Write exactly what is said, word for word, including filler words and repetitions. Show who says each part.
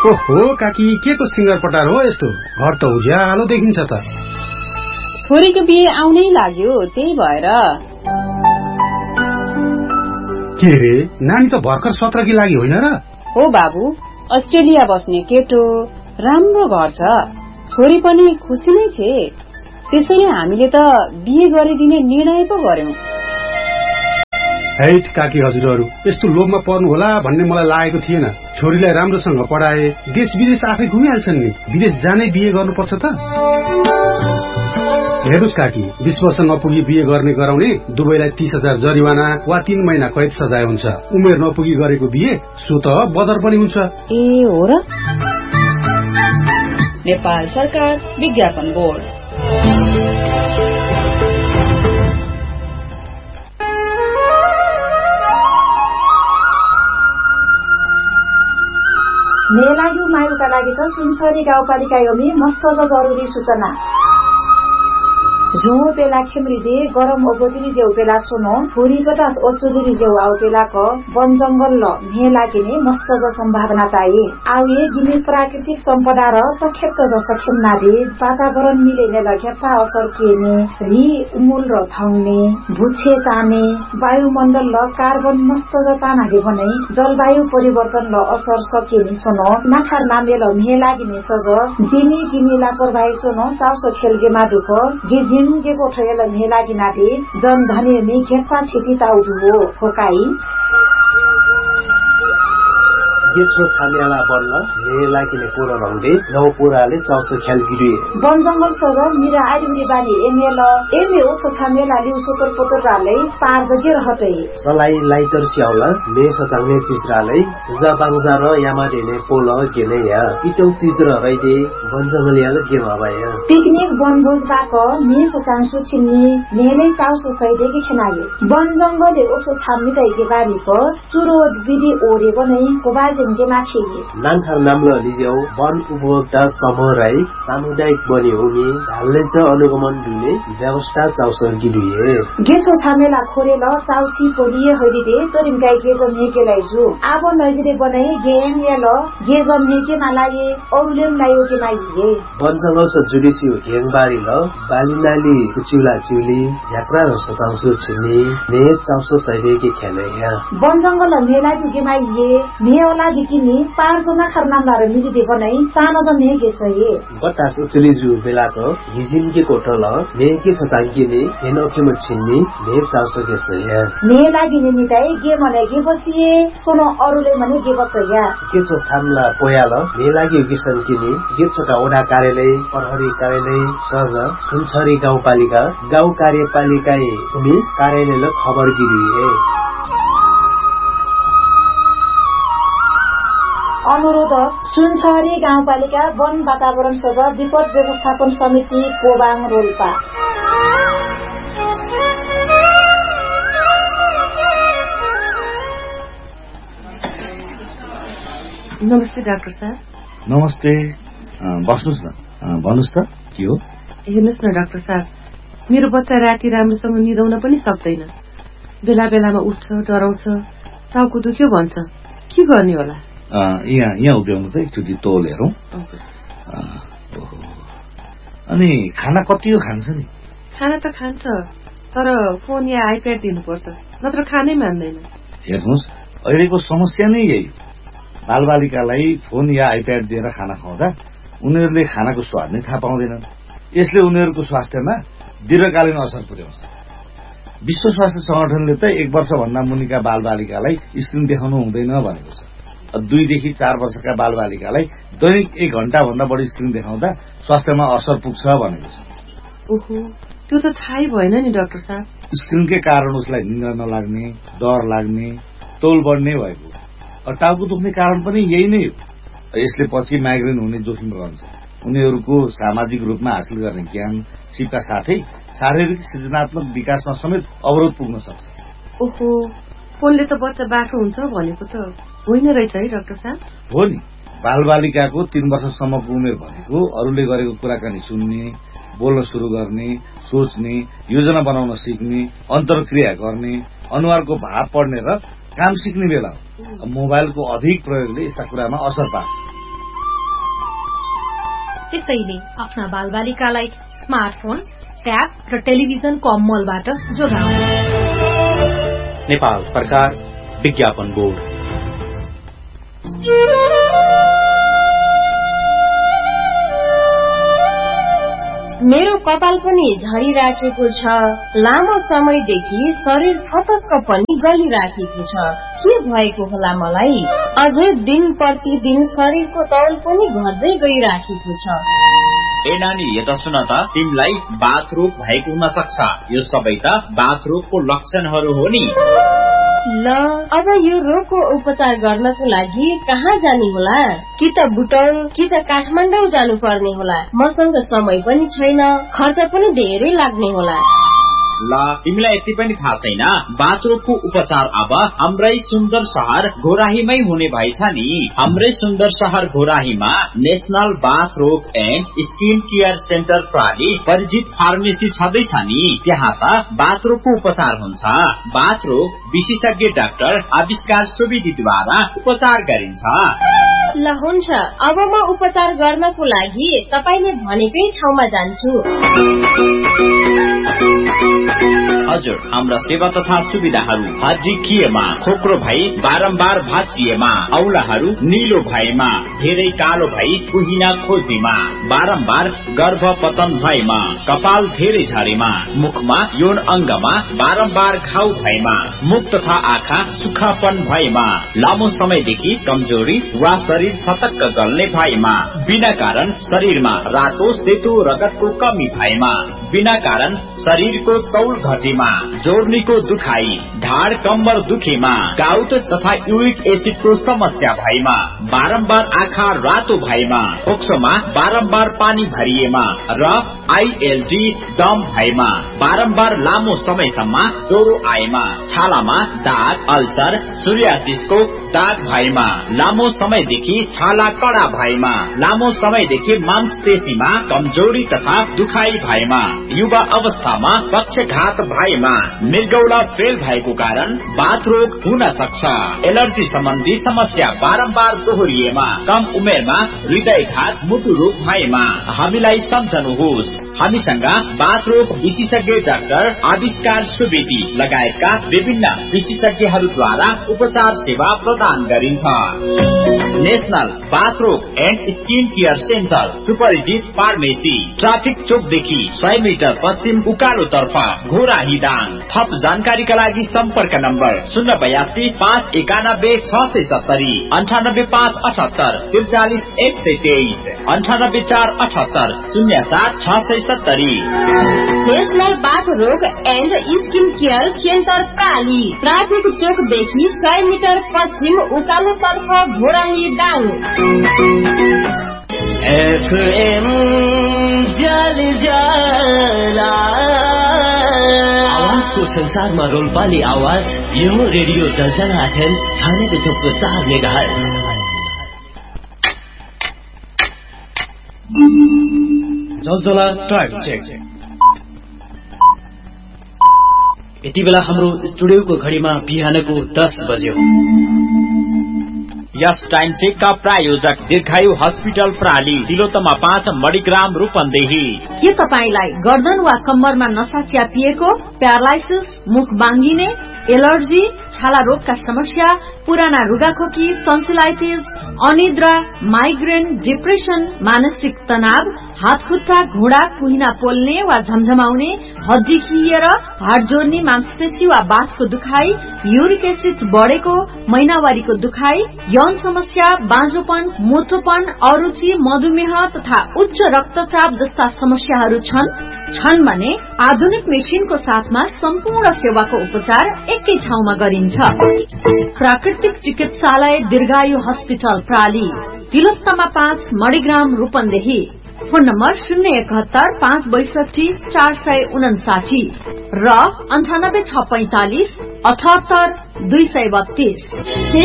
Speaker 1: ओहो काकी के को सिंगर पटार हो यस्तो? घर त उज्यालो देखिन्छ त।
Speaker 2: छोरीको बिहे आउनै लाग्यो त्यही भएर।
Speaker 1: के रे नानी त भर्खर सत्रकी लागि होइन र?
Speaker 2: हो बाबु, अस्ट्रेलिया बस्ने केटो, राम्रो घर छ, छोरी पनि खुसी नै छे। त्यसैले हामीले त बिहे गरिदिने निर्णय पो गर्यौं।
Speaker 1: हैट काकी हजुरहरू यस्तो लोभमा पर्नु होला भन्ने मलाई लागेको थिएन। छोरीलाई राम्रोसँग पढाए, देश विदेश आफै घुमिहाल्छन् नि। विदेश जाने बिहे गर्नुपर्छ त? हेर्नुस् काकी, बीस वर्ष नपुगी बिहे गर्ने गराउने दुवैलाई तीस हजार जरिवाना वा तीन महिना कैद सजाय हुन्छ। उमेर नपुगी गरेको बिहे सो त बदर पनि हुन्छ।
Speaker 2: ए हो र? नेपाल सरकार विज्ञापन बोर्ड।
Speaker 3: मेलायु मायुका लागि त सुनसरी गाउँपालिका योमी मस्त जरुरी सूचना। झो पेला खेमरिदे गरम ओगोतिरी जेउ पेला सुनो फुरी पचास ओचुरी जेउ आउ पेला क वन जंगल ल मेला किने मस्त ज सम्भावना ताई आउए गिने प्राकृतिक सम्पदा र तखेत ज सखेमना दे वातावरण मिलेने लग्यापा असर केने रि उमुल र थंगने भुछे ताने वायुमण्डल ल कार्बन मस्त ज ताना दे भने जलवायु परिवर्तन ल असर सकेनी सुनो नाखार नामे ल मेला गिने सज जिनी गिनी लापरवाही सुनो चाउसो खेलगे मा दुख गिजी के कोठेल मेला गिनाते जन धने मे खेपा छेती ताउदु हो फोकाई
Speaker 4: गेछो छामेला बन्न मेला किने पुरो रंगले गाउँ पुराले चौसो खेल गिरिए
Speaker 3: वन जंगल सज मिरा आइरी बानी एमेल एमे ओछो छामेला लिउ सोतर पोतर राले पार जगे रहतै
Speaker 4: सलाई लाइटर स्याउला मे सचाउने चिजराले जाबाङजा र यामाडेले पोल केने या पिटौ चिज र रैदे वन जंगल याल के भबाया
Speaker 3: पिकनिक वनभोज बाक मे सचाङसु छिन्नी मेले चाउसो सैदे के खनाले वन जंगलले ओछो छामितै के बारी प चुरो विधि ओरे बनै कोबा
Speaker 4: नान्थार नाम्लो लिजेउ वन उपभोक्ता समूह राई सामुदायिक बनी हुने ढाल्ने च अनुगमन दुने व्यवस्था चाउसर गिरिए
Speaker 3: गेछो छामेला खोरेल चाउसी पोलिए हरिदे तरिम गाई गेजम हेकेलाई जु आब नजिरे बनाई गेम याल गेजम हेके मालाए औलेम लायो के माइए
Speaker 4: वन जंगल स जुडिसी गेङबारी ल बालिनाली चिउला चिउली यात्रा र सताउसु छिनी ने चाउसो सैदे के खेले या
Speaker 3: वन जंगल मेला दुगे माइए मेला किनी पाँचजना खरनामदार मिलिदे बनाई सानो मे गेसए
Speaker 4: बतास उचली जु बेलाको हिजिन के कोठल मे के सतांगिने हेनोके म छिन्नी मे चाउसो गेसए
Speaker 3: मे लागिने निताई गे मने गे बसिए सोनो अरुले मने गे बचया
Speaker 4: के छ थामला पोयाल मे लागि किसन किनी गे छका ओडा कार्यालय प्रहरी कार्यालय सज सुनसरी गाउँपालिका गाउँ कार्यपालिकाए उनी कार्यालयले खबर गिरिए
Speaker 3: अनुरोध सुनसरी गाउँपालिका वन वातावरण सज विपद व्यवस्थापन समिति कोबाङ रोल्पा।
Speaker 5: नमस्ते डाक्टर साहब।
Speaker 6: नमस्ते, बस्नुहोस् न। भन्नुहोस् त के हो?
Speaker 5: हेर्नुहोस् न डाक्टर साहब, मेरो बच्चा राति राम्रोसँग निदाउन पनि सक्दैन, बेला बेलामा उठ्छ, डराउँछ, टाउको दुख्यो भन्छ। के गर्ने होला?
Speaker 6: यहाँ यहाँ उभ्याउनु त एकचोटि तौल हेरौँ। अनि खाना कति हो खान्छ नि?
Speaker 5: खाना त खान्छ, तर फोन या आइप्याड दिनुपर्छ, नत्र खानै मान्दैन।
Speaker 6: हेर्नुहोस्, अहिलेको समस्या नै यही। बालबालिकालाई फोन या आइप्याड दिएर खाना खुवाउँदा उनीहरूले खानाको स्वाद नै थाहा पाउँदैनन्। यसले उनीहरूको स्वास्थ्यमा दीर्घकालीन असर पुर्याउँछ। विश्व स्वास्थ्य संगठनले त एक वर्षभन्दा मुनिका बालबालिकालाई स्क्रिन देखाउनु हुँदैन भनेको छ। दुईदेखि चार वर्षका बालबालिकालाई दैनिक एक घण्टा भन्दा बढी स्क्रिन देखाउँदा स्वास्थ्यमा असर पुग्छ भनेको छ।
Speaker 5: ओहो, त्यो त थाहै भएन नि डाक्टर साहब।
Speaker 6: स्क्रिनकै कारण उसलाई निन्द्रा नलाग्ने, डर लाग्ने, तौल बढ्ने भएको। टाउको दुख्ने कारण पनि यही नै हो। यसले पछि माइग्रेन हुने जोखिम रहन्छ। उनीहरूको सामाजिक रूपमा हासिल गर्ने ज्ञान सिपका साथै शारीरिक सृजनात्मक विकासमा समेत अवरोध पुग्न सक्छ।
Speaker 5: ओहो, फोनले त बच्चा बाठो हुन्छ भनेको त होइन रहेछ है डाक्टर साहब?
Speaker 6: हो नि, बालबालिकाको तीन वर्षसम्मको उमेर भनेको अरूले गरेको कुराकानी सुन्ने, बोल्न सुरु गर्ने, सोच्ने, योजना बनाउन सिक्ने, अन्तर्क्रिया गर्ने, अनुहारको भाव पढ्ने र काम सिक्ने बेला हो। मोबाइलको अधिक प्रयोगले यस्ता कुरामा असर पार्छ।
Speaker 7: त्यसैले आफ्ना बालबालिकालाई स्मार्टफोन, ट्याब र टेलिभिजनको अमलबाट जोगाउनु।
Speaker 8: नेपाल सरकार विज्ञापन बोर्ड।
Speaker 2: मेरो कपाल पनि झरिराखेको छ, लामो समयदेखि शरीर फतक्क पनि गलिराखेको छ, के भएको होला मलाई? अझै दिन प्रतिदिन शरीरको तौल पनि घट्दै गइराखेको छ।
Speaker 9: ए नानी, यता सुन त, तिमीलाई बाथ रोग भएको हुन सक्छ। यो सबै त बाथ रोगको लक्षणहरू हो नि।
Speaker 2: ल, अब यो रोगको उपचार गर्नको लागि कहाँ जाने होला? कि त बुटौल कि त काठमाडौँ जानु पर्ने होला। मसँग समय पनि छैन, खर्च पनि धेरै लाग्ने होला।
Speaker 9: ल, तिमीलाई यति पनि थाहा छैन? बाथ रोगको उपचार अब हाम्रै सुन्दर शहर घोराहीमै हुने भएछ नि। हाम्रै सुन्दर शहर घोराहीमा नेशनल बाथ रोग एन्ड स्किन केयर सेन्टर प्राली परिचित फार्मेसी छँदैछ नि। त्यहाँ त बाथ रोगको उपचार हुन्छ। बाथ रोग विशेषज्ञ डाक्टर आविष्कार सुवेदीद्वारा उपचार गरिन्छ।
Speaker 2: ल हुन्छ, अब म उपचार गर्नको लागि तपाईले भनेकै ठाउँमा जान्छु।
Speaker 9: हजुर, हाम्रा सेवा तथा सुविधाहरू हड्डी खिएमा, खोक्रो भई बारम्बार भाँचिएमा, औलाहरू निलो भएमा, धेरै कालो भई कुहिना खोजीमा, बारम्बार गर्भपतन भएमा, कपाल धेरै झरेमा, मुखमा यौन अंगमा बारम्बार घाउ भएमा, मुख तथा आँखा सुक्खापन भएमा, लामो समयदेखि कमजोरी वा शरीर फतक्क गल्ने भएमा, बिना कारण शरीरमा रातो सेतो रगतको कमी भएमा, बिना कारण शरीरको तौल घटेमा, जोर्नीको दुखाई, ढाड कम्बर दुखेमा, गाउट तथा युरिक एसिडको समस्या भएमा, बारम्बार आँखा रातो भएमा, फोक्सोमा बारम्बार पानी भरिएमा र आईएलडी दम भएमा, बारम्बार लामो समयसम्म ज्वरो आएमा, छालामा दाग, अल्सर, सूर्यासिसको दाग भएमा, लामो समयदेखि छाला कडा भएमा, लामो समयदेखि मांसपेशीमा कमजोरी तथा दुखाई भएमा, युवा अवस्थामा पक्षघात भएमा, मृगौला फेल भएको कारण बाथ रोग हुन सक्छ। एलर्जी सम्बन्धी समस्या बारम्बार दोहोरिएमा, कम उमेरमा हृदयघात, मुटु रोग भएमा हामीलाई सम्झनुहोस्। हामीसँग बाथ रोग विशेषज्ञ डाक्टर आविष्कार सुवेदी लगायतका विभिन्न विशेषज्ञहरूद्वारा उपचार सेवा प्रदान गरिन्छ। नेशनल बाथ रोग एन्ड स्किन केयर सेन्टर, सुपरिचित फार्मेसी, ट्राफिक चोकदेखि सय मिटर पश्चिम उकालो तर्फ, घोराही दाङ। थप जानकारीका लागि सम्पर्क नम्बर शून्य बयासी पाँच एकानब्बे छ सय सत्तरी अन्ठानब्बे पाँच अठहत्तर त्रिचालिस एक सय तेइस अन्ठानब्बे चार अठहत्तर शून्य सात छ सय सत्तरी।
Speaker 2: नेशनल बाथ रोग and skin care centre प्राली, traffic चोकदेखि सय मिटर पश्चिम उकालो तर्फ, घोराही दाङ।
Speaker 10: एफएम जल जला आवाजको संसारमा रोल्पाली आवाज, यो रेडियो जलजला एफएम छानेको चोकको चार मेगाहर्ज।
Speaker 11: जलजला टाइम चेक। यति बेला हाम्रो स्टुडियोको घडीमा बिहानको दस बज्यो।
Speaker 9: यस टाइम चेकका प्रायोजक दीर्घायु हस्पिटल प्राली, तिलोत्तमा पाँच, मणिग्राम, रूपन्देही।
Speaker 12: के तपाईलाई गर्दन वा कम्मरमा नसा च्यापिएको, प्यारालाइसिस, मुख बाङ्गिने, एलर्जी, छाला रोगका समस्या, पुराना रुगाखोकी, टन्सिलाइटिस, अनिद्रा, माइग्रेन, डिप्रेसन, मानसिक तनाव, हात खुट्टा, घुँडा, कुहिना पोल्ने वा झमझमाउने, हड्डी खिएर हाड जोड्ने, मांसपेशी वा बाथको दुखाई, युरिक एसिड बढेको, महिनावारीको दुखाई, यौन समस्या, बाँझोपन, मोटोपन, अरुचि, मधुमेह तथा उच्च रक्तचाप जस्ता समस्याहरू छन् छन् भने आधुनिक मेसिनको साथमा सम्पूर्ण सेवाको उपचार एकै ठाउँमा गरिन्छ। प्राकृतिक चिकित्सालय दीर्घायु हस्पिटल प्राली, तिलोत्तमा पाँच, मणिग्राम, रूपन्देही। फोन नम्बर शून्य एकहत्तर पाँच बैसठी चार सय उनासाठी र अन्ठानब्बे छ पैंतालिस अठहत्तर दुई सय बत्तीस।